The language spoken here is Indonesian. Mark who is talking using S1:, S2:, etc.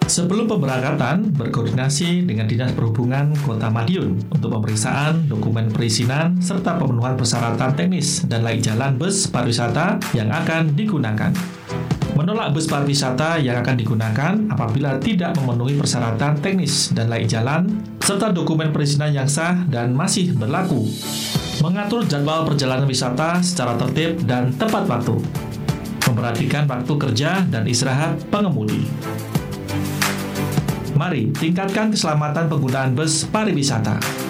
S1: Sebelum pemberangkatan, berkoordinasi dengan Dinas Perhubungan Kota Madiun untuk pemeriksaan dokumen perizinan serta pemenuhan persyaratan teknis dan laik jalan bus pariwisata yang akan digunakan. Menolak bus pariwisata yang akan digunakan apabila tidak memenuhi persyaratan teknis dan laik jalan serta dokumen perizinan yang sah dan masih berlaku. Mengatur jadwal perjalanan wisata secara tertib dan tepat waktu. Memperhatikan waktu kerja dan istirahat pengemudi. Mari tingkatkan keselamatan penggunaan bus pariwisata.